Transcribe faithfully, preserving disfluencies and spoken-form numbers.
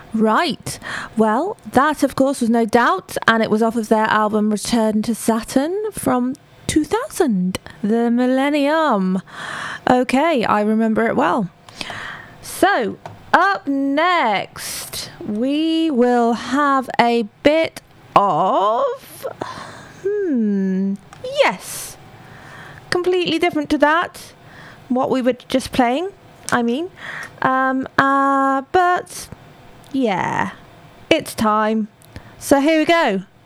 Right. Well, that, of course, was No Doubt, and it was off of their album Return to Saturn from two thousand, the millennium. Okay, I remember it well. So, up next, we will have a bit of... Hmm... Yes. Completely different to that. What we were just playing, I mean. Um, uh, but... Yeah. It's time. So here we go.